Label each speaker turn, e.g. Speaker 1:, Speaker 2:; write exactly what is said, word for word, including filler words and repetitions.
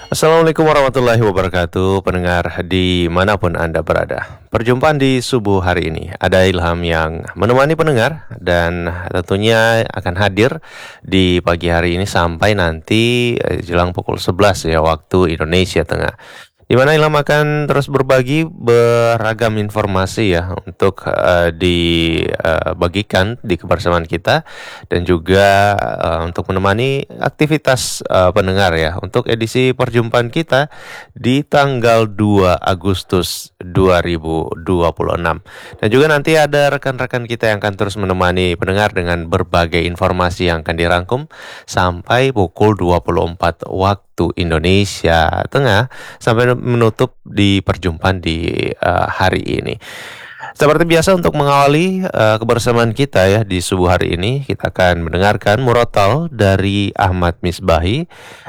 Speaker 1: Assalamualaikum warahmatullahi wabarakatuh, pendengar dimanapun Anda berada. Perjumpaan di subuh hari ini, ada Ilham yang menemani pendengar dan tentunya akan hadir di pagi hari ini sampai nanti eh, jelang pukul sebelas ya waktu Indonesia Tengah. Di mana Ilham akan terus berbagi beragam informasi ya untuk eh, dibagikan di kebersamaan kita dan juga eh, untuk menemani aktivitas eh, pendengar ya untuk edisi perjumpaan kita di tanggal dua Agustus dua ribu dua puluh enam. Dan juga nanti ada rekan-rekan kita yang akan terus menemani pendengar dengan berbagai informasi yang akan dirangkum sampai pukul dua puluh empat waktu Indonesia Tengah sampai menutup di perjumpaan di eh, hari ini. Seperti biasa untuk mengawali eh, kebersamaan kita ya di subuh hari ini, kita akan mendengarkan murotal dari Ahmad Misbahi